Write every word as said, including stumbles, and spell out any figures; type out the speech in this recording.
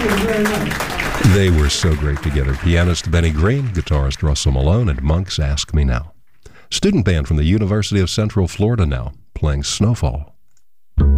you very much. They were so great together. Pianist Benny Green, guitarist Russell Malone, and Monk's Ask Me Now. Student band from the University of Central Florida now, playing Snowfall.